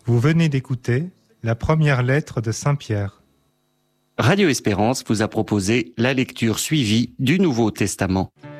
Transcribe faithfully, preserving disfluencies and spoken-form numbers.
Vous venez d'écouter la première lettre de Saint Pierre. Radio Espérance vous a proposé la lecture suivie du Nouveau Testament.